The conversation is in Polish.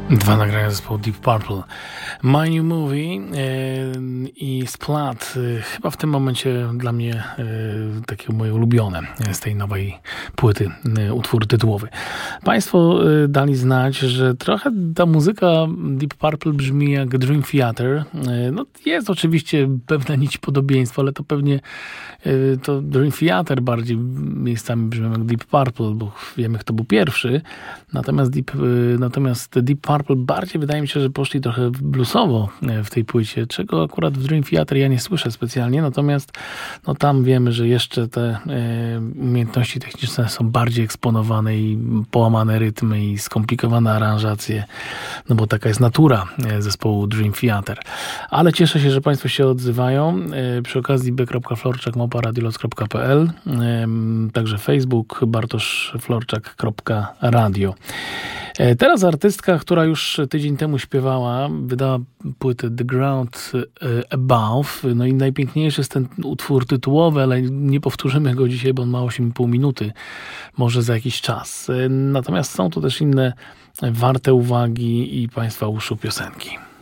Dwa nagrania zespołu Deep Purple. My New Movie i Splat. Chyba w tym momencie dla mnie takie moje ulubione z tej nowej płyty, utwór tytułowy. Państwo dali znać, że trochę ta muzyka Deep Purple brzmi jak Dream Theater. No, jest oczywiście pewna nić podobieństwa, ale to pewnie to Dream Theater bardziej miejscami brzmi jak Deep Purple, bo wiemy, kto był pierwszy. Natomiast Deep Purple bardziej wydaje mi się, że poszli trochę bluesowo w tej płycie, czego akurat w Dream Theater ja nie słyszę specjalnie, natomiast no tam wiemy, że jeszcze te umiejętności techniczne są bardziej eksponowane i połamane rytmy i skomplikowane aranżacje, no bo taka jest natura zespołu Dream Theater. Ale cieszę się, że Państwo się odzywają. Przy okazji b.florczak@radiolot.pl, także Facebook bartoszflorczak.radio. Teraz artystka, która już tydzień temu śpiewała, wydała płytę The Ground Above. No i najpiękniejszy jest ten utwór tytułowy, ale nie powtórzymy go dzisiaj, bo on ma 8,5 minuty, może za jakiś czas. Natomiast są tu też inne warte uwagi i Państwa uszu piosenki.